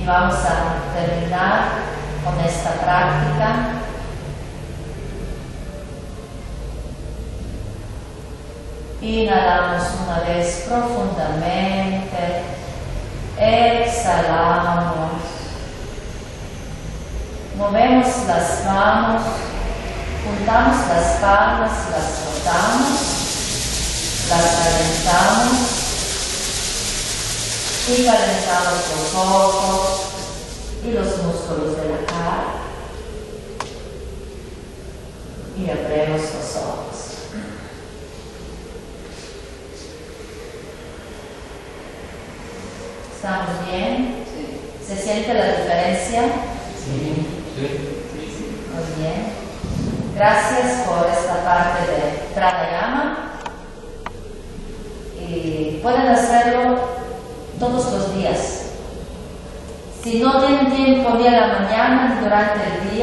Y vamos a terminar con esta práctica. Inhalamos una vez profundamente, exhalamos, movemos las manos, juntamos las palmas, las frotamos, las calentamos y calentamos los ojos y los músculos de la cara y abrimos los ojos. ¿Estamos bien? Sí. ¿Se siente la diferencia? Sí. Muy bien. Gracias por esta parte de pranayama. Y pueden hacerlo todos los días. Si no tienen tiempo ni a la mañana ni durante el día,